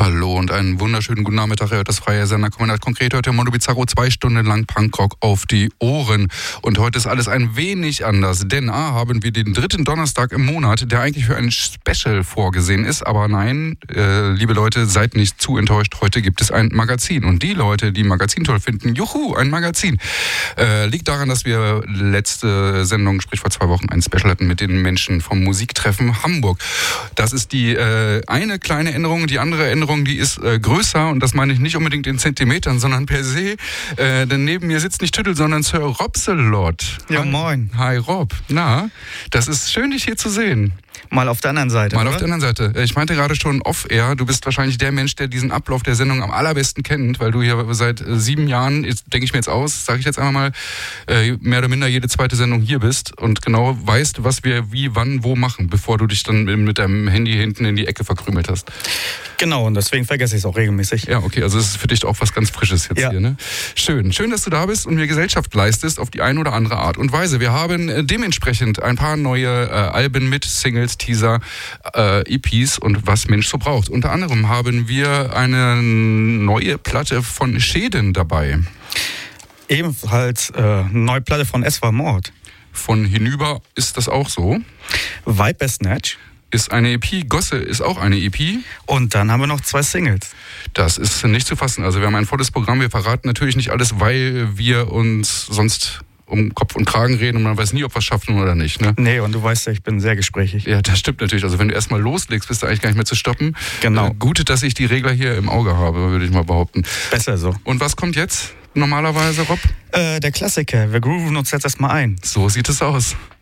Hallo und einen wunderschönen guten Nachmittag. Ihr hört das freie Sender Kombinat Konkret. Heute Mondo Bizarro 2 Stunden lang Punkrock auf die Ohren. Und heute ist alles ein wenig anders, denn haben wir den dritten Donnerstag im Monat, der eigentlich für ein Special vorgesehen ist. Aber nein, liebe Leute, seid nicht zu enttäuscht. Heute gibt es ein Magazin. Und die Leute, die ein Magazin toll finden, juhu, ein Magazin. Liegt daran, dass wir letzte Sendung, sprich vor 2 Wochen, ein Special hatten mit den Menschen vom Musiktreffen Hamburg. Das ist die eine kleine Änderung. Die andere Änderung, die ist größer, und das meine ich nicht unbedingt in Zentimetern, sondern per se. Denn neben mir sitzt nicht Tüttel, sondern Sir Robselot. Ja, moin. Hi Rob. Na, das ist schön, dich hier zu sehen. Mal auf der anderen Seite. Mal auf der anderen Seite. Ich meinte gerade schon off-air, du bist wahrscheinlich der Mensch, der diesen Ablauf der Sendung am allerbesten kennt, weil du hier seit 7 Jahren, denke ich mir jetzt aus, sage ich jetzt einmal mal, mehr oder minder jede zweite Sendung hier bist und genau weißt, was wir wie, wann, wo machen, bevor du dich dann mit deinem Handy hinten in die Ecke verkrümelt hast. Genau, und deswegen vergesse ich es auch regelmäßig. Ja, okay, also es ist für dich auch was ganz Frisches jetzt hier, ne? Schön, dass du da bist und mir Gesellschaft leistest auf die eine oder andere Art und Weise. Wir haben dementsprechend ein paar neue Alben mit Singles, Teaser, EPs und was Mensch so braucht. Unter anderem haben wir eine neue Platte von Schäden dabei. Ebenfalls eine neue Platte von Es war Mord. Von Hinüber ist das auch so. Viper Snatch ist eine EP, Gosse ist auch eine EP. Und dann haben wir noch 2 Singles. Das ist nicht zu fassen. Also wir haben ein volles Programm. Wir verraten natürlich nicht alles, weil wir uns sonst um Kopf und Kragen reden und man weiß nie, ob wir es schaffen oder nicht. Ne? Nee, und du weißt ja, ich bin sehr gesprächig. Ja, das stimmt natürlich. Also wenn du erstmal loslegst, bist du eigentlich gar nicht mehr zu stoppen. Genau. Gut, dass ich die Regler hier im Auge habe, würde ich mal behaupten. Besser so. Und was kommt jetzt normalerweise, Rob? Der Klassiker. Wir grooven uns jetzt erstmal ein. So sieht es aus.